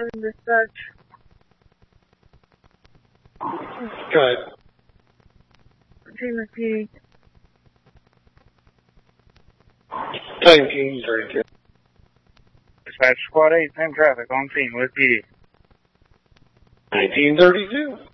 Dispatch. Go ahead. Team PD. 1932. Dispatch Squad 8, same traffic on scene with PD. 1932.